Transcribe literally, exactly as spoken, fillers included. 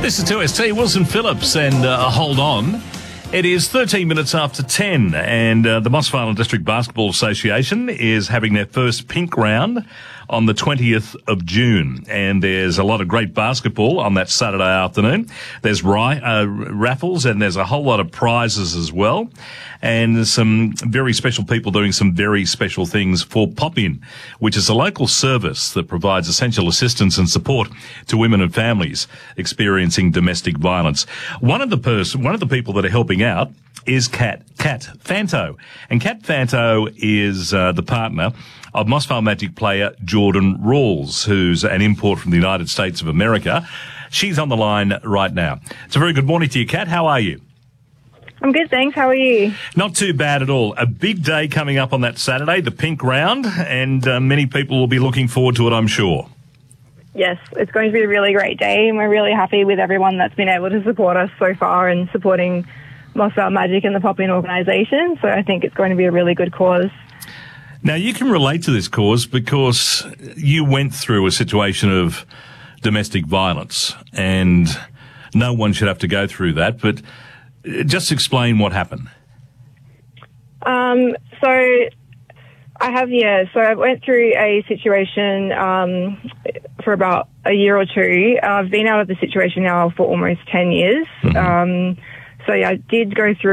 This is two S T, Wilson Phillips, and uh, hold on. It is thirteen minutes after ten, and uh, the Moss Island District Basketball Association is having their first pink round on the twentieth of June, and there's a lot of great basketball on that Saturday afternoon. There's ri- uh, raffles, and there's a whole lot of prizes as well, and there's some very special people doing some very special things for Pop In, which is a local service that provides essential assistance and support to women and families experiencing domestic violence. One of the person, one of the people that are helping out is Kat, Kat Fanto. And Kat Fanto is uh, the partner of Mossvale Magic player Jordan Rawls, who's an import from the United States of America. She's on the line right now. It's a very good morning to you, Kat. How are you? I'm good, thanks. How are you? Not too bad at all. A big day coming up on that Saturday, the pink round, and uh, many people will be looking forward to it, I'm sure. Yes, it's going to be a really great day, and we're really happy with everyone that's been able to support us so far and supporting Mossvale Magic and the Pop In organisation. So I think it's going to be a really good cause. Now, you can relate to this cause because you went through a situation of domestic violence, and no one should have to go through that, but just explain what happened. Um, so I have, yeah, so I went through a situation um, for about a year or two. I've been out of the situation now for almost ten years. Mm-hmm. Um, so yeah, I did go through